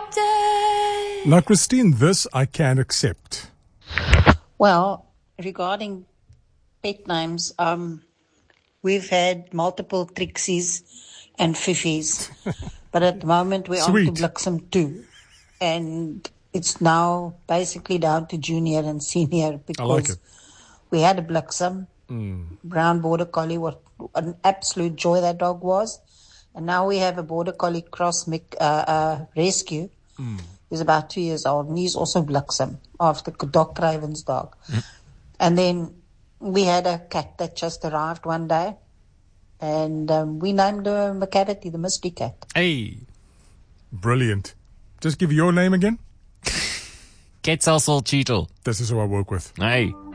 update. Now, Christine, this I can accept. Well, regarding pet names, we've had multiple Trixies and Fiffies, but at the moment we're on to Sweet. Bliksem 2. And it's now basically down to junior and senior I like because it. we had a Bliksem, brown border collie, what an absolute joy that dog was. And now we have a border collie cross rescue. He's about 2 years old, and he's also Bliksem after Doc Craven's dog. And then we had a cat that just arrived one day, and we named her McCavity, the Misty Cat. Hey. Brilliant. Just give your name again. Quetzalcoatl. This is who I work with. Hey.